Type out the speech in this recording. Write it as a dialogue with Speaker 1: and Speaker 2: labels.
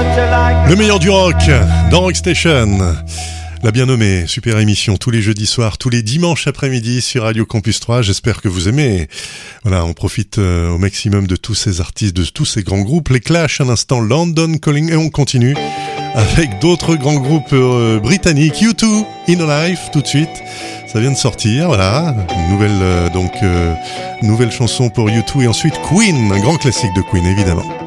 Speaker 1: Le meilleur du rock dans Rock Station. La bien nommée super émission tous les jeudis soirs, tous les dimanches après-midi sur Radio Campus 3. J'espère que vous aimez. Voilà, on profite au maximum de tous ces artistes, de tous ces grands groupes. Les Clash, un instant, London Calling, et on continue avec d'autres grands groupes britanniques. U2, In a Life, tout de suite. Ça vient de sortir, voilà. Nouvelle chanson pour U2 et ensuite Queen, un grand classique de Queen, évidemment.